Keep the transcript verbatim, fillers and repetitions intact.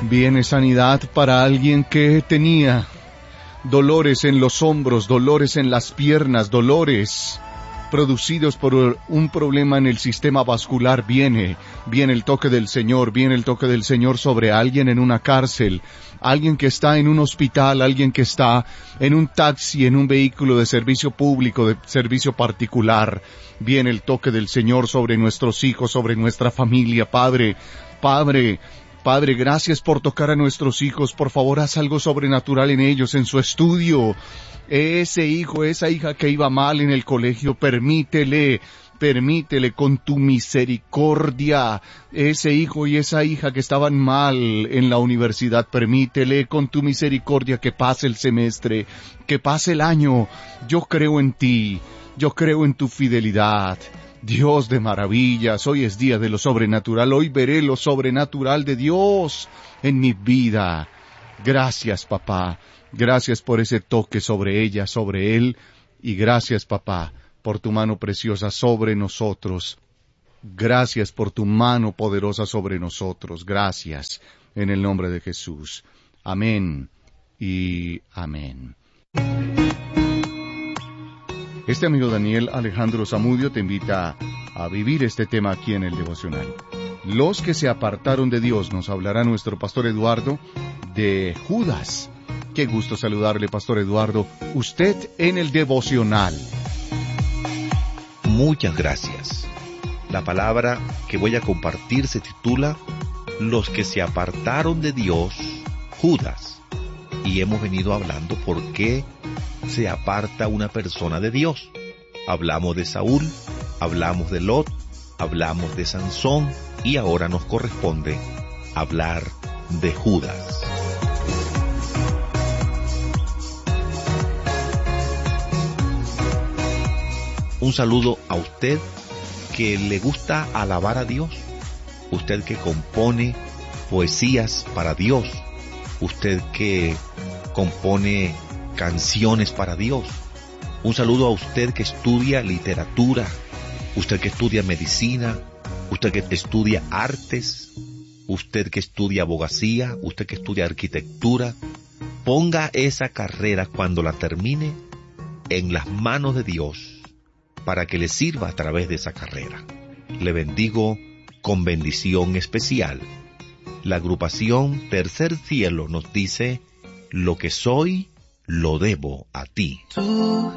Viene sanidad para alguien que tenía dolores en los hombros, dolores en las piernas, dolores producidos por un problema en el sistema vascular. Viene, viene el toque del Señor, viene el toque del Señor sobre alguien en una cárcel, alguien que está en un hospital, alguien que está en un taxi, en un vehículo de servicio público, de servicio particular. Viene el toque del Señor sobre nuestros hijos, sobre nuestra familia. Padre, Padre, Padre, gracias por tocar a nuestros hijos. Por favor, haz algo sobrenatural en ellos, en su estudio. Ese hijo, esa hija que iba mal en el colegio, permítele, permítele con tu misericordia. Ese hijo y esa hija que estaban mal en la universidad, permítele con tu misericordia que pase el semestre, que pase el año. Yo creo en ti, yo creo en tu fidelidad. Dios de maravillas, hoy es día de lo sobrenatural, hoy veré lo sobrenatural de Dios en mi vida. Gracias, papá, gracias por ese toque sobre ella, sobre él, y gracias, papá, por tu mano preciosa sobre nosotros. Gracias por tu mano poderosa sobre nosotros, gracias, en el nombre de Jesús. Amén y amén. Este amigo Daniel Alejandro Zamudio te invita a vivir este tema aquí en el devocional. Los que se apartaron de Dios, nos hablará nuestro pastor Eduardo de Judas. Qué gusto saludarle, pastor Eduardo. Usted en el devocional. Muchas gracias. La palabra que voy a compartir se titula Los que se apartaron de Dios, Judas. Y hemos venido hablando por qué se aparta una persona de Dios. Hablamos de Saúl, hablamos de Lot, hablamos de Sansón y ahora nos corresponde hablar de Judas. Un saludo a usted que le gusta alabar a Dios, usted que compone poesías para Dios, usted que compone canciones para Dios. Un saludo a usted que estudia literatura, usted que estudia medicina, usted que estudia artes, usted que estudia abogacía, usted que estudia arquitectura. Ponga esa carrera cuando la termine en las manos de Dios para que le sirva a través de esa carrera. Le bendigo con bendición especial. La agrupación Tercer Cielo nos dice: lo que soy, lo debo a ti.